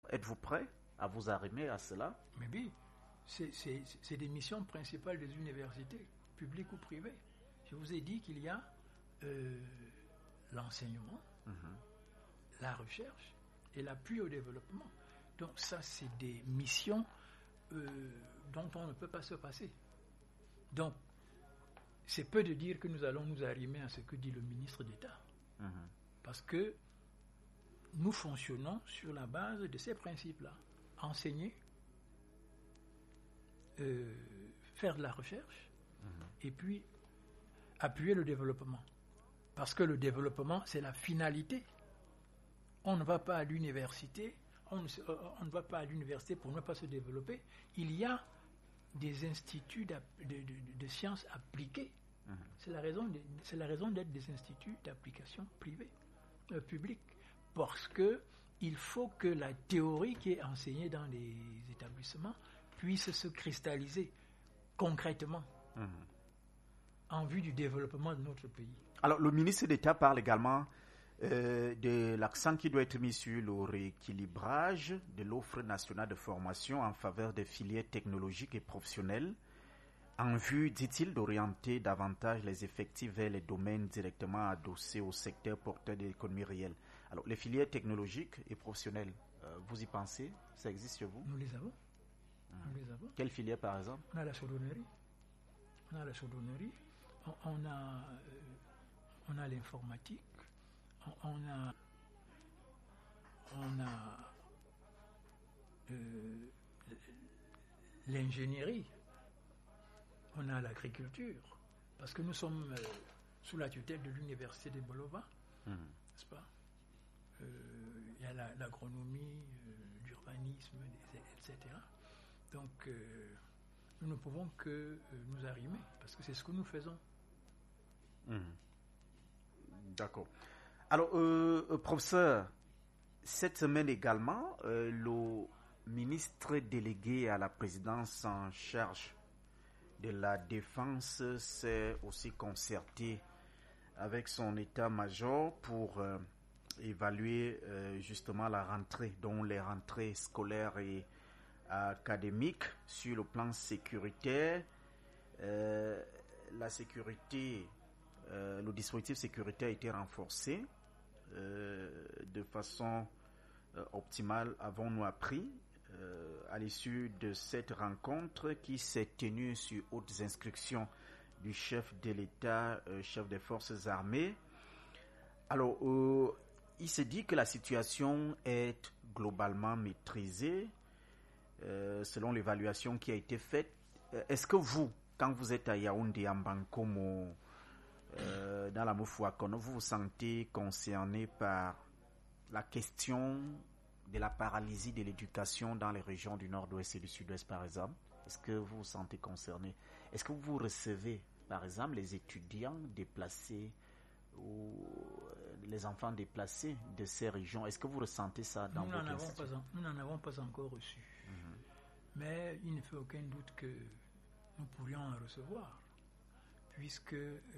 Êtes-vous prêt à vous arrimer à cela? Mais oui, c'est des missions principales des universités, publiques ou privées. Je vous ai dit qu'il y a l'enseignement, la recherche et l'appui au développement. Donc ça, c'est des missions dont on ne peut pas se passer. Donc, c'est peu de dire que nous allons nous arrimer à ce que dit le ministre d'État. Parce que nous fonctionnons sur la base de ces principes-là. Enseigner, faire de la recherche, et puis appuyer le développement. Parce que le développement, c'est la finalité. On ne va pas à l'université, on ne va pas à l'université pour ne pas se développer. Il y a des instituts de sciences appliquées. C'est la raison d'être des instituts d'application privés, publics. Parce que il faut que la théorie qui est enseignée dans les établissements puisse se cristalliser concrètement en vue du développement de notre pays. Alors, le ministre d'État parle également de l'accent qui doit être mis sur le rééquilibrage de l'offre nationale de formation en faveur des filières technologiques et professionnelles, en vue, dit-il, d'orienter davantage les effectifs vers les domaines directement adossés au secteur porteur de l'économie réelle. Alors, les filières technologiques et professionnelles, vous y pensez? Ça existe chez vous? Nous les avons. Nous les avons. Quelle filière, par exemple? On a la chaudronnerie. On a l'informatique. On a l'ingénierie. On a l'agriculture. Parce que nous sommes sous la tutelle de l'université de Bolova, n'est-ce pas? Il y a l'agronomie, l'urbanisme, etc. Donc, nous ne pouvons que nous arrimer, parce que c'est ce que nous faisons. D'accord. Alors, professeur, cette semaine également, le ministre délégué à la présidence en charge de la défense s'est aussi concerté avec son état-major pour évaluer justement la rentrée, dont les rentrées scolaires et académiques sur le plan sécuritaire. La sécurité, le dispositif sécuritaire a été renforcé de façon optimale, avons-nous appris, à l'issue de cette rencontre qui s'est tenue sur hautes instructions du chef de l'État, chef des forces armées. Alors, il se dit que la situation est globalement maîtrisée selon l'évaluation qui a été faite. Est-ce que vous, quand vous êtes à Yaoundé, en Bankomo, dans la Mofouakono, vous vous sentez concerné par la question de la paralysie de l'éducation dans les régions du nord-ouest et du sud-ouest, par exemple? Est-ce que vous vous sentez concerné? Est-ce que vous recevez, par exemple, les étudiants déplacés ou les enfants déplacés de ces régions? Est-ce que vous ressentez ça dans votre institut? Nous n'en avons pas encore reçu. Mais il ne fait aucun doute que nous pourrions en recevoir, puisque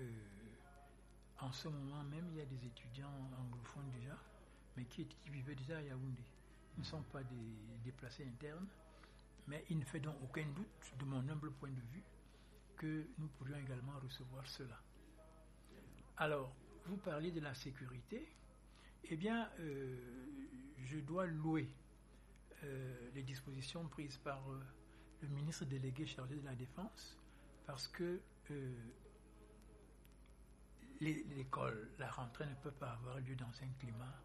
en ce moment même, il y a des étudiants anglophones déjà, mais qui vivaient déjà à Yaoundé. Ils ne sont pas des déplacés internes, mais il ne fait donc aucun doute, de mon humble point de vue, que nous pourrions également recevoir cela. Alors, vous parlez de la sécurité. Eh bien, je dois louer les dispositions prises par le ministre délégué chargé de la Défense, parce que l'école, la rentrée ne peut pas avoir lieu dans un climat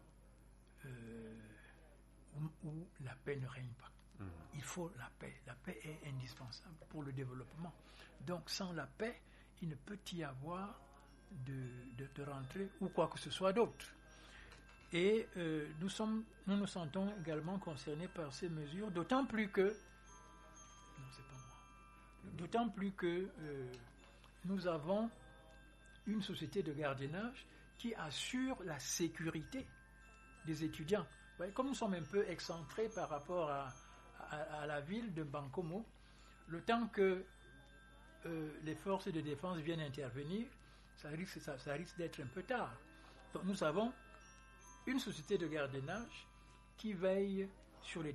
où la paix ne règne pas. Il faut la paix. La paix est indispensable pour le développement. Donc, sans la paix, il ne peut y avoir de rentrée ou quoi que ce soit d'autre. Et nous nous sentons également concernés par ces mesures, d'autant plus que nous avons une société de gardiennage qui assure la sécurité des étudiants. Comme nous sommes un peu excentrés par rapport à la ville de Bankomo, le temps que les forces de défense viennent intervenir, ça risque d'être un peu tard. Donc nous avons une société de gardiennage qui veille sur les